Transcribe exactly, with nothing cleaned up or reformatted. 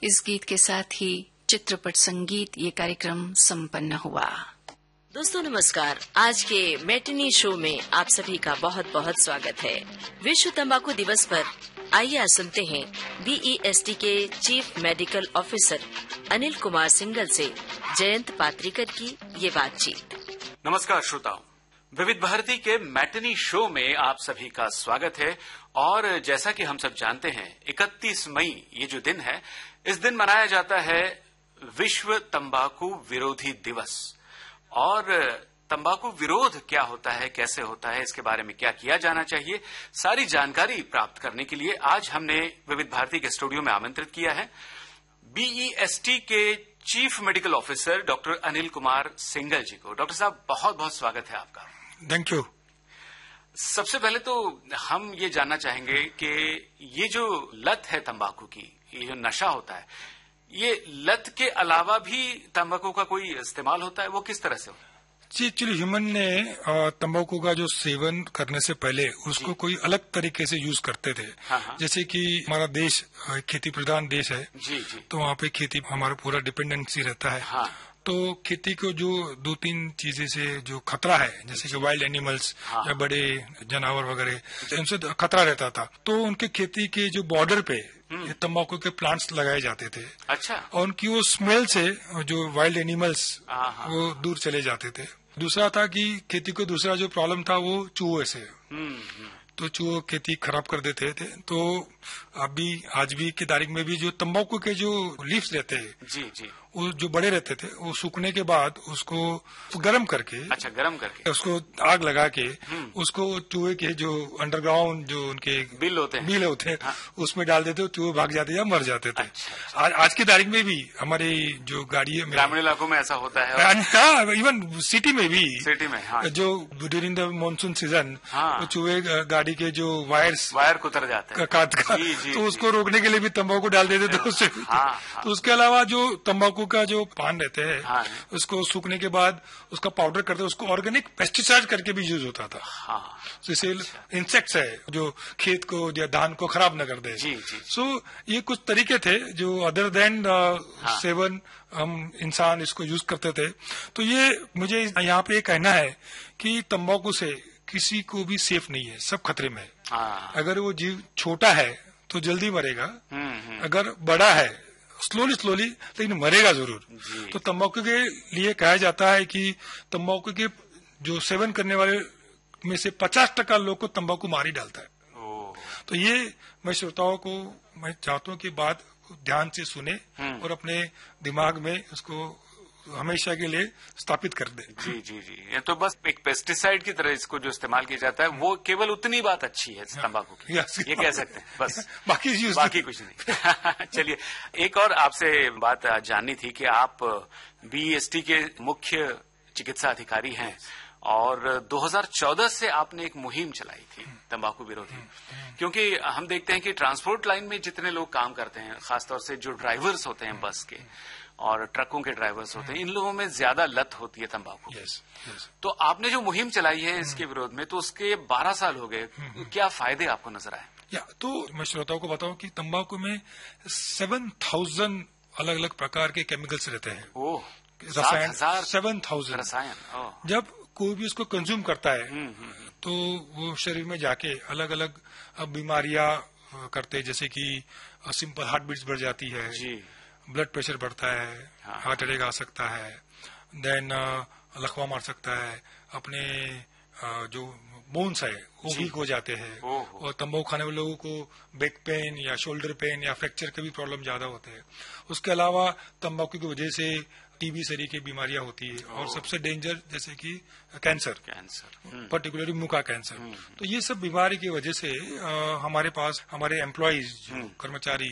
इस गीत के साथ ही चित्रपट संगीत ये कार्यक्रम संपन्न हुआ। दोस्तों नमस्कार। आज के मैटिनी शो में आप सभी का बहुत बहुत स्वागत है। विश्व तंबाकू दिवस पर आइए आज सुनते हैं बीईएसटी के chief medical officer Anil Kumar single से जयंत पात्रिकर की ये बातचीत। नमस्कार श्रोताओं, विविध भारती के मैटिनी शो में आप सभी का स्वागत है। और जैसा कि हम सब जानते हैं, इकतीस मई ये जो दिन है, इस दिन मनाया जाता है विश्व तंबाकू विरोधी दिवस। और तंबाकू विरोध क्या होता है, कैसे होता है, इसके बारे में क्या किया जाना चाहिए, सारी जानकारी प्राप्त करने के लिए आज हमने विविध भारती के स्टूडियो में आमंत्रित किया है बीईएसटी के chief medical officer doctor Anil Kumar single जी को। डॉक्टर साहब, बहुत बहुत स्वागत है आपका। Thank you. सबसे पहले तो हम ये जानना चाहेंगे कि ये जो लत है तंबाकू की, ये जो नशा होता है, ये लत के अलावा भी तंबाकू का कोई इस्तेमाल होता है, वो किस तरह से होता है? जी, एक्चुअली ह्यूमन ने तंबाकू का जो सेवन करने से पहले उसको कोई अलग तरीके से यूज करते थे। हाँ हाँ। जैसे कि हमारा देश खेती प्रधान देश है, जी जी, तो वहाँ पे खेती हमारा पूरा डिपेंडेंसी रहता है। हाँ। तो खेती को जो दो तीन चीजें से जो खतरा है, जैसे कि वाइल्ड एनिमल्स हाँ। या बड़े जानवर वगैरह, इनसे खतरा रहता था। तो उनके खेती के जो बॉर्डर पे ये तंबाकू के प्लांट्स लगाए जाते थे। अच्छा। और उनकी वो स्मेल से जो वाइल्ड एनिमल्स हाँ। वो दूर चले जाते थे। दूसरा था कि खेती को दूसरा जो प्रॉब्लम था वो चूहे से, तो चूहे खेती खराब कर देते थे। तो अभी आज भी की तारीख में भी जो तंबाकू के जो लीव्स रहते हैं, जी जी, वो जो बड़े रहते थे, वो सूखने के बाद उसको गर्म करके, अच्छा, गर्म करके उसको आग लगा के उसको चूहे के जो अंडरग्राउंड जो उनके बिल होते हैं बिल होते हैं हाँ। उसमें डाल देते, चूहे भाग जाते या मर जाते थे। अच्छा। आज, आज की तारीख में भी हमारी जो गाड़ी है, ग्रामीण इलाकों में ऐसा होता है, हाँ, इवन सिटी में भी, सिटी में, हाँ। जो ड्यूरिंग द मानसून सीजन हाँ। चूहे गाड़ी के जो वायर्स वायर कुतर जाते हैं काट का, जी, जी, तो जी। उसको रोकने के लिए भी तंबाकू डाल देते थे उससे। हाँ, हाँ। तो उसके अलावा जो तंबाकू का जो पान रहते हैं, हाँ। उसको सूखने के बाद उसका पाउडर करते, उसको ऑर्गेनिक पेस्टिसाइड करके भी यूज होता था। हाँ। जैसे इंसेक्ट्स है जो खेत को या धान को खराब न कर दे। जी, जी। सो ये कुछ तरीके थे जो अदर देन सेवन हम इंसान इसको यूज करते थे। तो ये मुझे यहाँ पे कहना है कि तंबाकू से किसी को भी सेफ नहीं है, सब खतरे में है। हाँ। अगर वो जीव छोटा है तो जल्दी मरेगा, हम्म, हम्म। अगर बड़ा है स्लोली स्लोली लेकिन मरेगा जरूर। जी। तो तंबाकू के लिए कहा जाता है कि तंबाकू के जो सेवन करने वाले में से पचास टका लोग को तंबाकू मार ही डालता है। ओ। तो ये मैं श्रोताओं को मैं चाहता हूँ कि बात ध्यान से सुने और अपने दिमाग में उसको हमेशा के लिए स्थापित कर दे। जी जी जी, ये तो बस एक पेस्टिसाइड की तरह इसको जो इस्तेमाल किया जाता है, वो केवल उतनी बात अच्छी है तंबाकू की, ये कह सकते हैं बस, बाकी बाकी कुछ नहीं। चलिए, एक और आपसे बात जाननी थी कि आप बीईएसटी के मुख्य चिकित्सा अधिकारी हैं और दो हज़ार चौदह से आपने एक मुहिम चलाई थी तंबाकू विरोधी, क्योंकि हम देखते हैं कि ट्रांसपोर्ट लाइन में जितने लोग काम करते हैं, खासतौर से जो ड्राइवर्स होते हैं बस के और ट्रकों के ड्राइवर्स होते हैं, इन लोगों में ज्यादा लत होती है तंबाकू। yes, yes. तो आपने जो मुहिम चलाई है इसके विरोध में, तो उसके बारह साल हो गए, क्या फायदे आपको नजर आए? या तो मैं श्रोताओं को बताऊं कि तंबाकू में सेवन थाउजेंड अलग अलग प्रकार के केमिकल्स रहते हैं। ओह, रसायन सेवन थाउजेंड रसायन। जब कोई भी उसको कंज्यूम करता है तो वो शरीर में जाके अलग अलग बीमारियां करते हैं, जैसे कि सिंपल हार्ट बीट्स बढ़ जाती है जी, ब्लड प्रेशर बढ़ता है, हाँ। हार्ट अटैक आ सकता है, देन लकवा मार सकता है, अपने uh, जो बोन्स है वो वीक हो जाते हैं, और तंबाकू खाने वाले लोगों को बैक पेन या शोल्डर पेन या फ्रैक्चर के भी प्रॉब्लम ज्यादा होते हैं। उसके अलावा तंबाकू की वजह से टीबी सरी की बीमारियां होती है, और सबसे डेंजर जैसे कि कैंसर, कैंसर पर्टिकुलरली मुंह का कैंसर। तो ये सब बीमारी की वजह से आ, हमारे पास हमारे एम्प्लॉयज कर्मचारी